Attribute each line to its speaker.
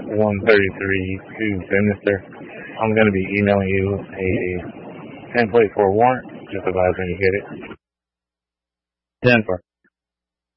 Speaker 1: 133 to Sinister. I'm going to be emailing you a template for a warrant. Just advise when you get it.
Speaker 2: 10-4.